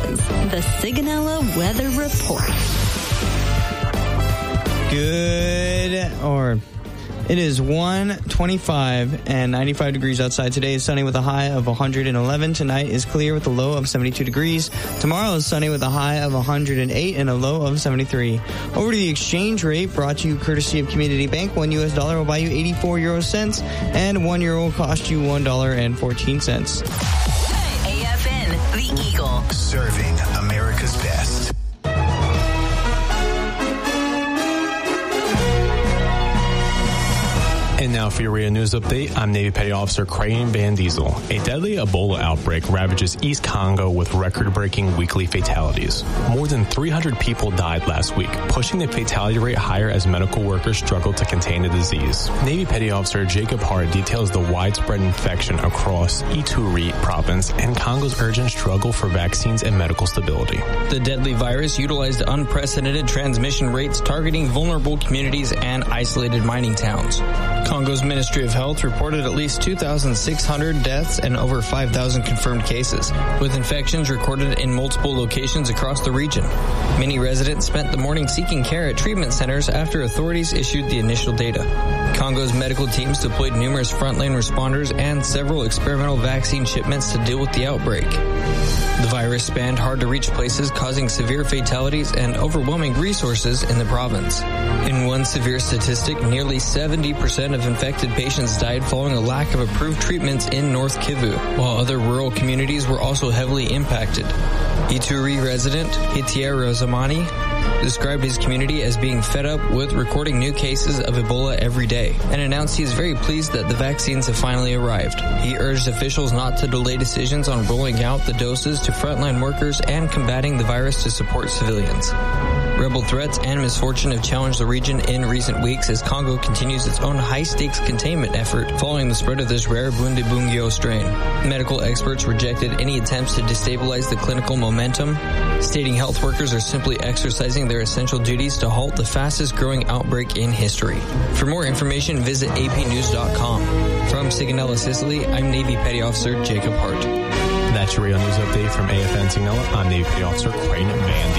begins. The Sigonella Weather Report. It is 1:25 and 95 degrees outside. Today is sunny with a high of 111. Tonight is clear with a low of 72 degrees. Tomorrow is sunny with a high of 108 and a low of 73. Over to the exchange rate, brought to you courtesy of Community Bank. $1 US will buy you 84 euro cents, and €1 will cost you $1.14. AFN, the Eagle. Serving America's best. And now for your radio news update, I'm Navy Petty Officer Creighton Van Diesel. A deadly Ebola outbreak ravages East Congo with record-breaking weekly fatalities. More than 300 people died last week, pushing the fatality rate higher as medical workers struggle to contain the disease. Navy Petty Officer Jacob Hart details the widespread infection across Ituri province and Congo's urgent struggle for vaccines and medical stability. The deadly virus utilized unprecedented transmission rates targeting vulnerable communities and isolated mining towns. Congo's Ministry of Health reported at least 2,600 deaths and over 5,000 confirmed cases, with infections recorded in multiple locations across the region. Many residents spent the morning seeking care at treatment centers after authorities issued the initial data. Congo's medical teams deployed numerous frontline responders and several experimental vaccine shipments to deal with the outbreak. The virus spanned hard-to-reach places, causing severe fatalities and overwhelming resources in the province. In one severe statistic, nearly 70% of infected patients died following a lack of approved treatments in North Kivu, while other rural communities were also heavily impacted. Ituri resident Hitier Rozamani described his community as being fed up with recording new cases of Ebola every day and announced he is very pleased that the vaccines have finally arrived. He urged officials not to delay decisions on rolling out the doses to frontline workers and combating the virus to support civilians. Rebel threats and misfortune have challenged the region in recent weeks as Congo continues its own high-stakes containment effort following the spread of this rare Bundibugyo strain. Medical experts rejected any attempts to destabilize the clinical momentum, stating health workers are simply exercising their essential duties to halt the fastest-growing outbreak in history. For more information, visit apnews.com. From Sigonella, Sicily, I'm Navy Petty Officer Jacob Hart. That's your radio news update from AFN Sigonella. I'm Navy Petty Officer Creighton Van Diesel.